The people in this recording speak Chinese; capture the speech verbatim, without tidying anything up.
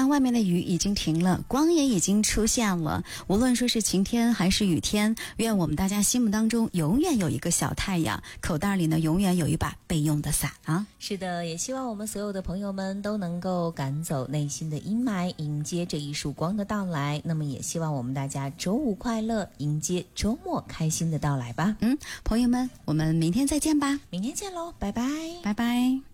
呢，外面的雨已经停了，光也已经出现了。无论说是晴天还是雨天，愿我们大家心目当中永远有一个小太阳，口袋里呢永远有一把备用的伞啊。 是的，也希望我们所有的朋友们都能够赶走内心的阴霾，迎接这一束光的到来。那么也希望我们大家周五快乐，迎接周末开心的到来吧。 嗯，朋友们，我们明天再见吧。 明天见喽，拜拜， 拜拜。